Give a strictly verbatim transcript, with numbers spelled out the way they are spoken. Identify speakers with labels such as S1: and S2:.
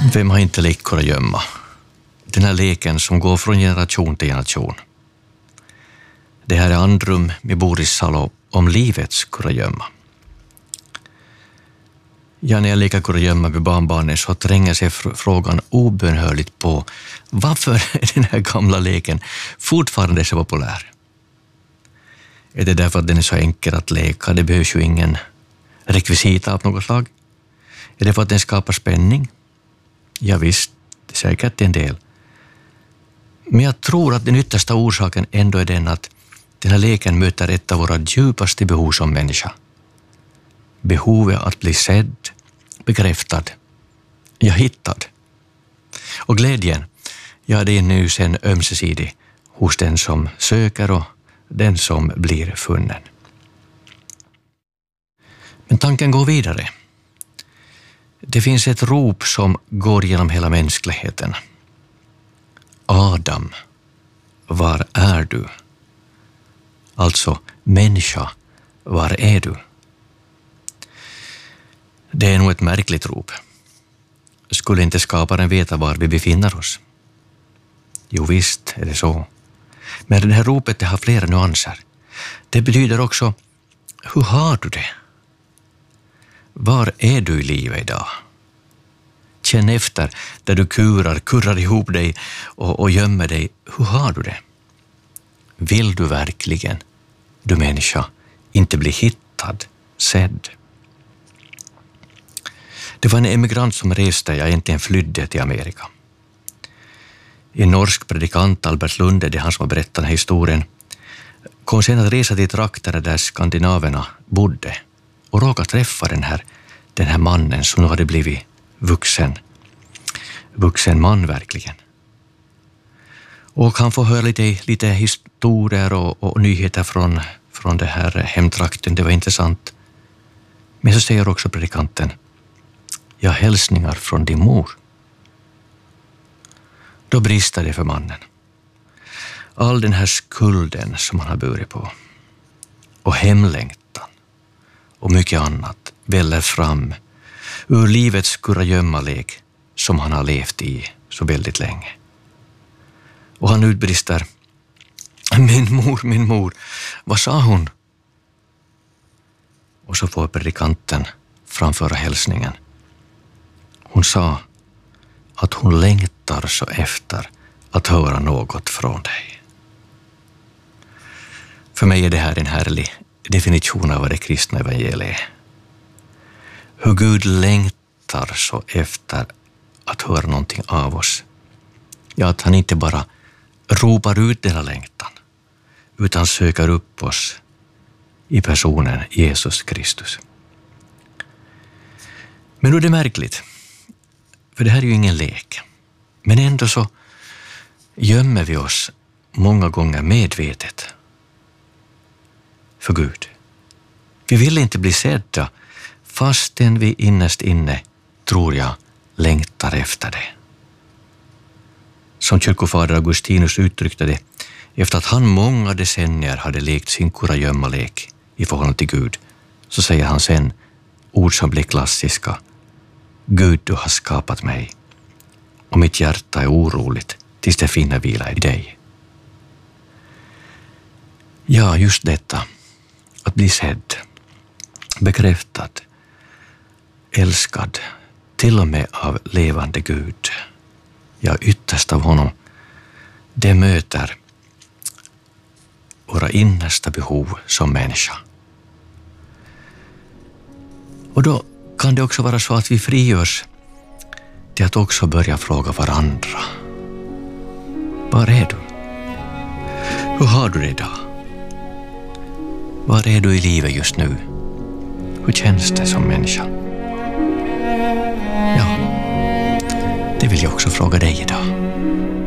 S1: Vem har inte lekt kurragömma? Den här leken som går från generation till generation. Det här är Andrum med Boris Salo om livets kurragömma. Ja, när jag leker kurragömma med barnbarnen så tränger sig frågan obönhörligt på varför är den här gamla leken fortfarande så populär? Är det därför att den är så enkel att leka? Det behövs ju ingen rekvisita av något slag. Är det för att den skapar spänning? Ja visst, säkert en del. Men jag tror att den yttersta orsaken ändå är den att den här leken möter ett av våra djupaste behov som människa. Behovet att bli sedd, bekräftad, ja hittad. Och glädjen, ja det är nu sen ömsesidig hos den som söker och den som blir funnen. Men tanken går vidare. Det finns ett rop som går genom hela mänskligheten. Adam, var är du? Alltså, människa, var är du? Det är nog ett märkligt rop. Skulle inte skaparen veta var vi befinner oss? Jo visst är det så. Men det här ropet det har flera nyanser. Det betyder också, hur har du det? Var är du i livet idag? Känn efter där du kurar, kurrar ihop dig och, och gömmer dig. Hur har du det? Vill du verkligen, du människa, inte bli hittad, sedd? Det var en emigrant som reste, jag egentligen flydde till Amerika. En norsk predikant, Albert Lunde, det är han som har berättat den här historien, kom sen att resa till trakter där skandinaverna bodde och råkade träffa den här, den här mannen som nu hade blivit vuxen. Vuxen man verkligen. Och han får höra lite, lite historier och, och nyheter från, från det här hemtrakten. Det var intressant. Men så säger också predikanten, ja, hälsningar från din mor. Då brister det för mannen. All den här skulden som han har burit på och hemlängtan och mycket annat väller fram ur livets kurragömmalek som han har levt i så väldigt länge. Och han utbrister, min mor, min mor, vad sa hon? Och så får predikanten framföra hälsningen. Hon sa att hon längtar så efter att höra något från dig. För mig är det här en härlig definition av vad det kristna evangeliet är. Hur Gud längtar så efter att höra någonting av oss. Ja, att han inte bara ropar ut denna längtan, utan söker upp oss i personen Jesus Kristus. Men nu är det märkligt, för det här är ju ingen lek. Men ändå så gömmer vi oss många gånger medvetet för Gud. Vi vill inte bli sedda fastän vi innerst inne, tror jag, längtar efter det. Som kyrkofader Augustinus uttryckte det, efter att han många decennier hade lekt sin kurragömmalek i förhållande till Gud, så säger han sen ord som blir klassiska. Gud, du har skapat mig och mitt hjärta är oroligt tills det finner vila i dig. Ja, just detta, att bli sedd, bekräftad, älskad, till och med av levande Gud, ja, ytterst av honom, det möter våra innersta behov som människa. Och då kan det också vara så att vi frigörs till att också börja fråga varandra. Var är du? Hur har du det idag? Var är du i livet just nu? Hur känns det som människa? Ja, det vill jag också fråga dig idag.